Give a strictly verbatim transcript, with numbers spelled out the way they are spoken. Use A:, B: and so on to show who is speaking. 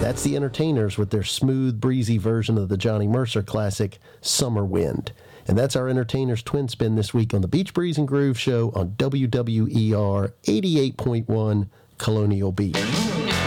A: That's the Entertainers with their smooth, breezy version of the Johnny Mercer classic, Summer Wind. And that's our Entertainers Twin Spin this week on the Beach Breeze and Groove Show on W W E R eighty-eight point one Colonial Beach.